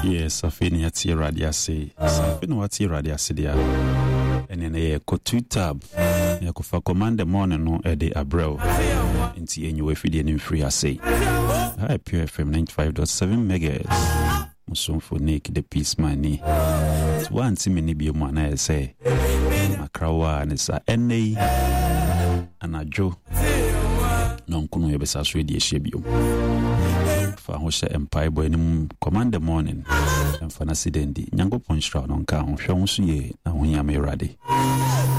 Yes, Afeni ati radio say. Afeni wati radio say dia. Ene ko Twitter. Ya ko fa command the morning no e de Abrel. Nti enyu afidi ni free asay. Hi Pure FM 95.7 megahertz. Musumfo Nick the peace money. One time ni bi mo na say. Makrawa ni sa ene anajo. Non kunu ye besa so di ehye biom. Fa ho hye empire boy ni command the morning. Emfa na sidendi. Nyango ponchra non ka ho hwe ho so ye na ho ya me rade.